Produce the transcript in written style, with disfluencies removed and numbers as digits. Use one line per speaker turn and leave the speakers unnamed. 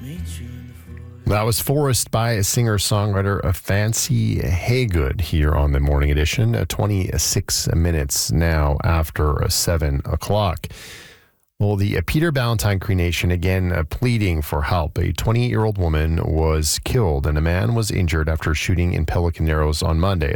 That was Forest by singer-songwriter Fancy Haygood here on the Morning Edition, 26 minutes now after 7 o'clock. Well, the Peter Ballantyne Cree Nation again pleading for help. A 28-year-old woman was killed and a man was injured after shooting in Pelican Narrows on Monday.